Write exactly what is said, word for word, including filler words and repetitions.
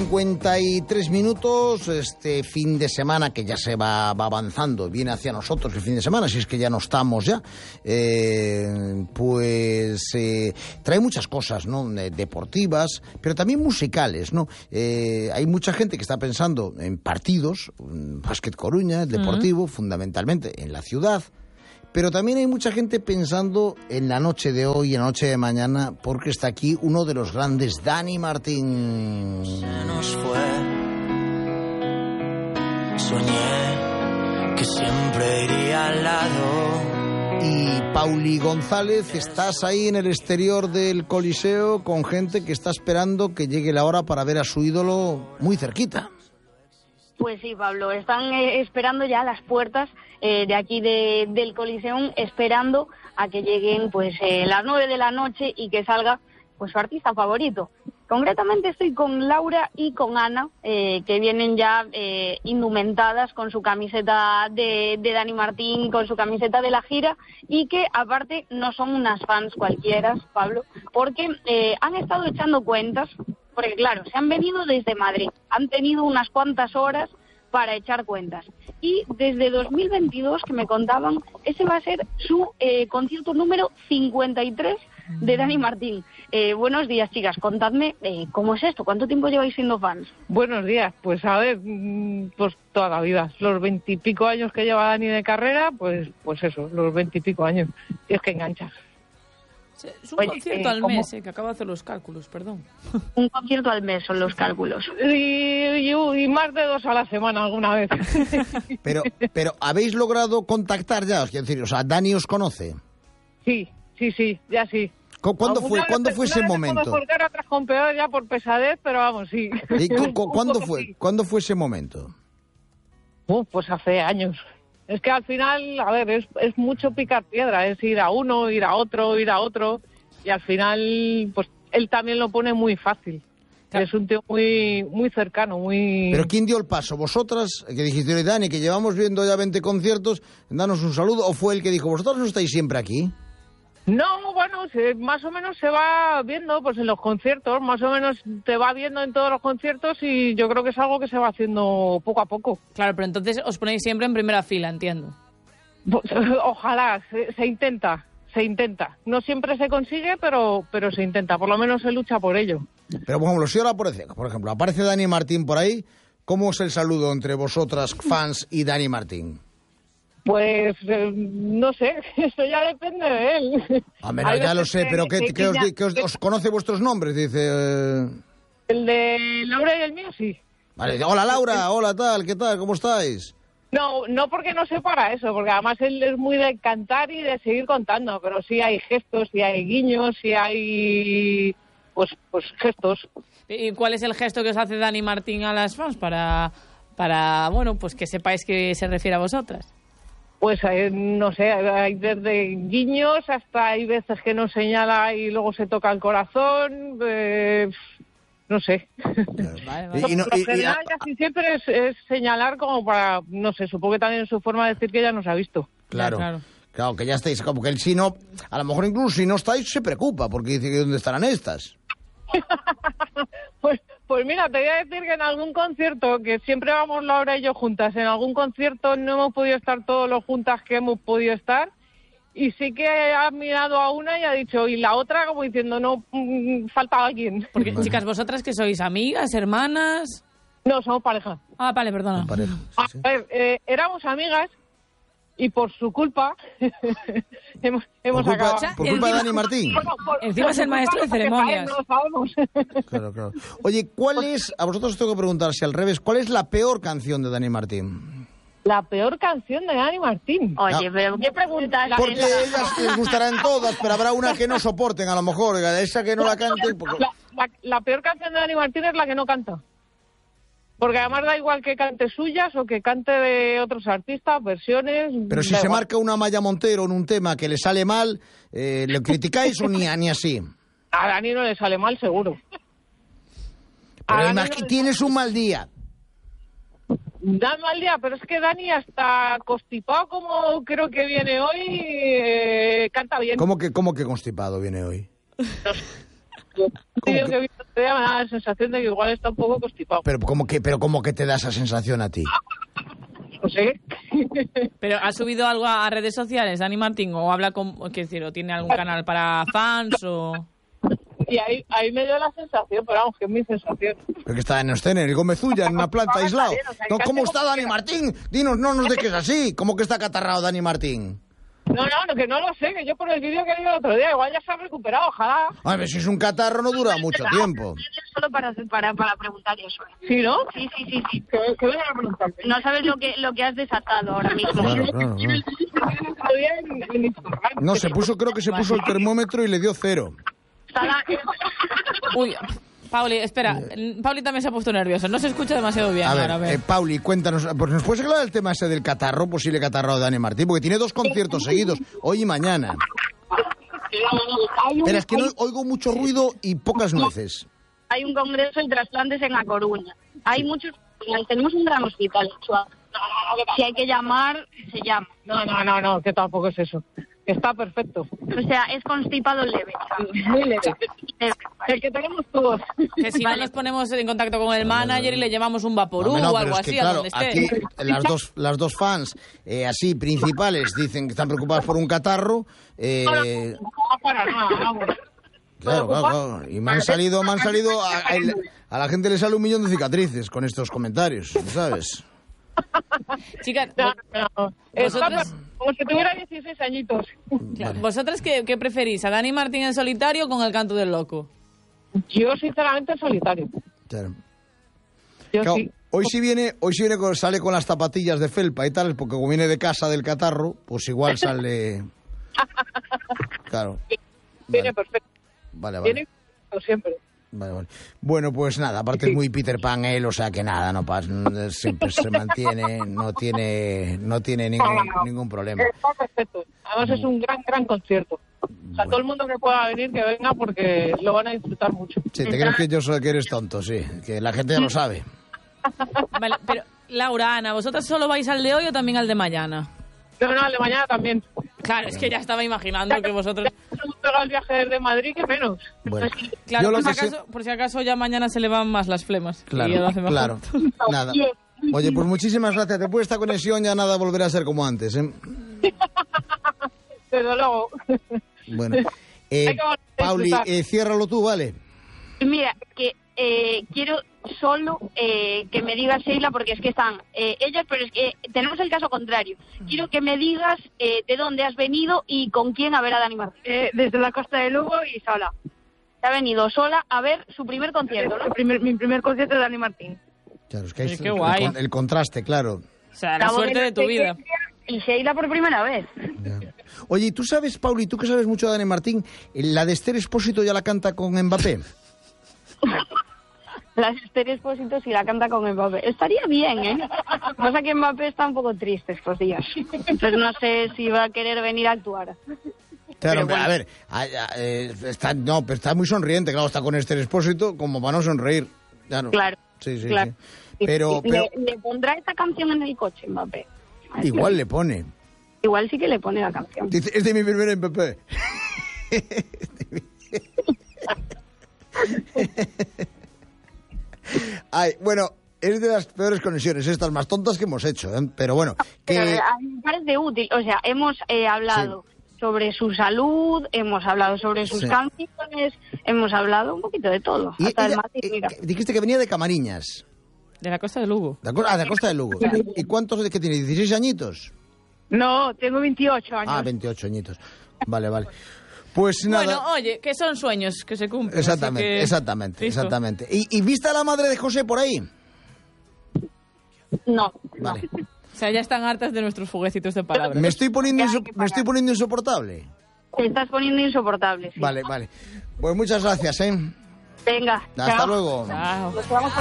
cincuenta y tres minutos, este fin de semana que ya se va, va avanzando, viene hacia nosotros el fin de semana, si es que ya no estamos ya, eh, pues eh, trae muchas cosas, ¿no? Deportivas, pero también musicales, ¿no? Eh, hay mucha gente que está pensando en partidos, Básquet Coruña, el Deportivo, uh-huh. fundamentalmente en la ciudad. Pero también hay mucha gente pensando en la noche de hoy, en la noche de mañana, porque está aquí uno de los grandes, Dani Martín. Se nos fue. Soñé que siempre iría al lado. Y Pauli González, estás ahí en el exterior del Coliseo con gente que está esperando que llegue la hora para ver a su ídolo muy cerquita. Pues sí, Pablo, están eh, esperando ya a las puertas eh, de aquí de, del Coliseum, esperando a que lleguen pues eh, las nueve de la noche y que salga pues su artista favorito. Concretamente estoy con Laura y con Ana, eh, que vienen ya eh, indumentadas con su camiseta de, de Dani Martín, con su camiseta de la gira, y que aparte no son unas fans cualquiera, Pablo, porque eh, han estado echando cuentas. Porque claro, se han venido desde Madrid, han tenido unas cuantas horas para echar cuentas. Y desde dos mil veintidós, que me contaban, ese va a ser su eh, concierto número cincuenta y tres de Dani Martín. Eh, buenos días, chicas, contadme, eh, ¿cómo es esto? ¿Cuánto tiempo lleváis siendo fans? Buenos días, pues a ver, pues toda la vida. Los veintipico años que lleva Dani de carrera, pues pues eso, los veintipico años. Y es que enganchas. Es un Oye, concierto eh, al ¿cómo? mes, eh, que acabo de hacer los cálculos, perdón. Un concierto al mes son los cálculos. Y, y, y más de dos a la semana alguna vez. Pero, pero ¿habéis logrado contactar ya? Es decir, o sea, ¿Dani os conoce? Sí, sí, sí, ya sí. ¿Cuándo fue, ¿cuándo fue ese momento? Por cara, otras con peor ya por pesadez, pero vamos, sí. ¿Y cu- cu- ¿cuándo fue, sí. ¿Cuándo fue ese momento? Uh, pues hace años. Es que al final, a ver, es, es mucho picar piedra, es ir a uno, ir a otro, ir a otro, y al final, pues él también lo pone muy fácil. Claro. Es un tío muy muy cercano, muy... ¿Pero quién dio el paso? ¿Vosotras, que dijiste, Dani, que llevamos viendo ya veinte conciertos, danos un saludo, o fue el que dijo, vosotros no estáis siempre aquí? No, bueno, se, más o menos se va viendo pues en los conciertos, más o menos te va viendo en todos los conciertos y yo creo que es algo que se va haciendo poco a poco. Claro, pero entonces os ponéis siempre en primera fila, entiendo. Pues, ojalá, se, se intenta, se intenta. No siempre se consigue, pero pero se intenta, por lo menos se lucha por ello. Pero, por ejemplo, si ahora, por ejemplo, aparece Dani Martín por ahí, ¿cómo es el saludo entre vosotras, fans, y Dani Martín? Pues eh, no sé, eso ya depende de él. Ah, mira, ya lo sé, pero ¿qué, que, que, os, que os, os conoce vuestros nombres? Dice. Eh... El de Laura y el mío, sí. Vale, hola Laura, hola tal, ¿qué tal? ¿Cómo estáis? No, no porque no se para eso, porque además él es muy de cantar y de seguir contando, pero sí hay gestos, sí hay guiños, sí hay pues pues gestos. ¿Y cuál es el gesto que os hace Dani Martín a las fans para, para bueno, pues que sepáis que se refiere a vosotras? Pues eh, no sé, hay desde guiños hasta hay veces que nos señala y luego se toca el corazón, eh, no sé. Vale, vale. Y, y, no, y, y, general, casi siempre es, es señalar como para, no sé, supongo que también es su forma de decir que ya nos ha visto. Claro, claro, claro, que ya estáis, como que él si no, a lo mejor incluso si no estáis se preocupa, porque dice que ¿dónde estarán estas? pues, pues mira, te voy a decir que en algún concierto, que siempre vamos Laura y yo juntas, en algún concierto no hemos podido estar todos los juntas que hemos podido estar, y sí que ha mirado a una y ha dicho, y la otra como diciendo, no, mmm, falta alguien. Porque, chicas, ¿vosotras que sois? ¿Amigas, hermanas? No, somos pareja. Ah, vale, perdona. Pareja, sí, sí. A ver, eh, éramos amigas, y por su culpa hemos, hemos por culpa, acabado. O sea, por culpa de encima, Dani Martín. Por, por, encima por es el maestro de ceremonias. No lo sabemos. Claro, claro. Oye, ¿cuál es, a vosotros os tengo que preguntar si al revés, cuál es la peor canción de Dani Martín? La peor canción de Dani Martín. Oye, no. pero ¿qué preguntas? Porque ellas les gustarán todas, pero habrá una que no soporten, a lo mejor, esa que no la cante. Porque... La, la, la peor canción de Dani Martín es la que no canta. Porque además da igual que cante suyas o que cante de otros artistas, versiones... Pero si se igual. Marca una Maya Montero en un tema que le sale mal, eh, ¿le criticáis o ni, ni así? A Dani no le sale mal, seguro. Pero imag- no tienes sale... un mal día. Da mal día, pero es que Dani hasta constipado como creo que viene hoy, eh, canta bien. ¿Cómo que, cómo que constipado viene hoy? No sé. El vídeo que he visto me da la sensación de que igual está un poco constipado. Pero como que, pero como que te da esa sensación a ti. No sé. ¿Pero ha subido algo a redes sociales, Dani Martín? ¿O habla con, qué decir, o tiene algún canal para fans o...? Y ahí, ahí me dio la sensación, pero vamos, que es mi sensación. Pero que está en Ostende, en el Gómezulla, en una planta aislado. No, ¿cómo está Dani Martín? Dinos, no nos dejes así. ¿Cómo que está acatarrado Dani Martín? No, no, no, que no lo sé, que yo por el vídeo que vi el otro día, igual ya se ha recuperado, ojalá. A ver, si es un catarro no dura mucho tiempo. Solo para, para, para preguntar eso. ¿Sí, no? Sí, sí, sí, sí. Que, que vengan a preguntarme. No sabes lo que, lo que has desatado ahora mismo. Claro, claro, claro. Otro día en- en Instagram. No, se puso, creo que se puso el termómetro y le dio cero. Está la- Uy, Pauli, espera. Pauli también se ha puesto nervioso. No se escucha demasiado bien A ver, ahora, a ver. eh, Pauli, cuéntanos, pues ¿nos puedes aclarar el tema ese del catarro, posible catarro de Dani Martín? Porque tiene dos conciertos seguidos, hoy y mañana. hay, un, Pero es que no hay, oigo mucho ruido y pocas nueces. hay un congreso de trasplantes en A Coruña. Hay muchos... Tenemos un gran hospital. Si hay que llamar, se llama. No, no, no, no, que tampoco es eso. Que está perfecto. O sea, es constipado leve. Muy leve. Leve. El que tenemos todos. Que si no nos ponemos en contacto con el manager y le llevamos un vaporú No, no, o pero algo es que, así, a claro, donde esté. aquí las dos, las dos fans eh, así principales dicen que están preocupadas por un catarro. Eh, No para nada, vamos. claro, claro, claro. Y me han salido, me han salido a, a- a la gente le sale un millón de cicatrices con estos comentarios, ¿sabes? Chicas, No, no. Está ¿Vosotros? per- como si tuviera dieciséis añitos. claro, ¿vosotras qué, qué preferís? ¿A Dani Martín en solitario o con el canto del loco? Yo, sinceramente, en solitario. Claro. Yo Claro, sí. hoy sí viene, hoy sí viene con- sale con las zapatillas de felpa y tal, porque como viene de casa del catarro, pues igual sale. Claro. Viene Vale, perfecto. vale, vale. Viene perfecto siempre. Vale, vale. Bueno, pues nada, aparte es muy Peter Pan él, o sea que nada, no pasa, siempre se mantiene, no tiene, no tiene ningún, ningún problema. Está perfecto. Además, es un gran, gran concierto. O sea, Bueno. todo el mundo que pueda venir, que venga, porque lo van a disfrutar mucho. Sí, te crees que yo soy que eres tonto, sí, que la gente ya lo sabe. Vale, pero Laura, Ana, ¿vosotras solo vais al de hoy o también al de mañana? No, no, el de mañana también. Claro, es que ya estaba imaginando que vosotros... Hemos pegado el viaje desde Madrid, que menos. Bueno, Claro, yo lo por, si que sé- acaso, por si acaso ya mañana se le van más las flemas. Y ya lo Claro, hace mejor. claro, nada. Oye, pues muchísimas gracias. Después de esta conexión ya nada volverá a ser como antes, ¿eh? Desde luego. Bueno, eh, Hay que volver a Pauli, disfrutar. eh, ciérralo tú, ¿vale? Mira, que eh, quiero solo eh, que me digas, Sheila, porque es que están eh, ellas, pero es que tenemos el caso contrario. Quiero que me digas eh, de dónde has venido y con quién a ver a Dani Martín. Eh, desde la Costa de Lugo y sola. Se ha venido sola a ver su primer concierto, ¿no? El primer- mi primer concierto de Dani Martín. Claro, es que hay Oye, qué el, guay. con- el contraste, claro. O sea, la Acabo suerte de tu vida. Y Sheila por primera vez. Ya. Oye, ¿y tú sabes, Pauli, tú que sabes mucho de Dani Martín, la de Esther Expósito ya la canta con Mbappé? Las Esther Expósito si la canta con Mbappé. Estaría bien, ¿eh? Pasa que Mbappé está un poco triste estos días. Entonces no sé si va a querer venir a actuar. Claro, Pero bueno. a ver, a- a- eh, está, no, pero está muy sonriente, claro, está con Esther Expósito como para no sonreír. Claro, Claro. Sí, sí, claro. sí. Pero, Y pero le, le pondrá esta canción en el coche, Mbappé. igual le pone. Igual sí que le pone la canción. Dice, es de mi primer M V P. Ay, bueno, es de las peores conexiones, estas más tontas que hemos hecho, ¿eh? Pero bueno, Pero, que... eh, a mí me parece útil. O sea, hemos eh, hablado sobre su salud, hemos hablado sobre sus Sí. canciones, hemos hablado un poquito de todo. y Hasta ella- el Madrid, eh, mira. que- dijiste que venía de Camariñas, De la Costa de Lugo. de, aco- ah, de Costa de Lugo. ¿Y cuántos de que tiene? ¿dieciséis añitos? No, tengo veintiocho años. Ah, veintiocho añitos. Vale, vale. Pues nada... Bueno, oye, que son sueños que se cumplen. así Exactamente, que- exactamente, Listo. exactamente. ¿Y, ¿Y viste a la madre de José por ahí? No, Vale. O sea, ya están hartas de nuestros jueguecitos de palabras. Me estoy poniendo, Ya hay inso- que me estoy parar. poniendo insoportable. te estás poniendo insoportable. Sí. Vale, vale. Pues muchas gracias, ¿eh? Venga, Hasta chao. luego. Chao. Nos vamos